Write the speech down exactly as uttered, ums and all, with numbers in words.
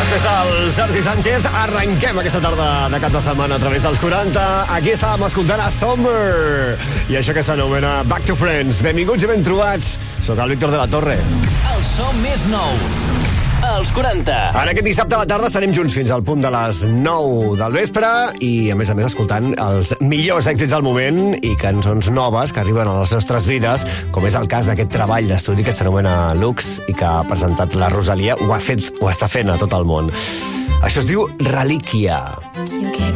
Després del Sergi Sánchez, arrenquem aquesta tarda de cap de setmana a través dels quaranta. Aquí estàvem escoltant a Sommer i això que s'anomena Back to Friends. Benvinguts i ben trobats. Soc el Víctor de la Torre. El so més nou, els quaranta. En aquest dissabte a la tarda estarem junts fins al punt de les nou del vespre i, a més a més, escoltant els millors èxits del moment i cançons noves que arriben a les nostres vides, com és el cas d'aquest treball d'estudi que s'anomena Lux i que ha presentat la Rosalia. Ho ha fet, ho està fent a tot el món. Això es diu Relíquia. You keep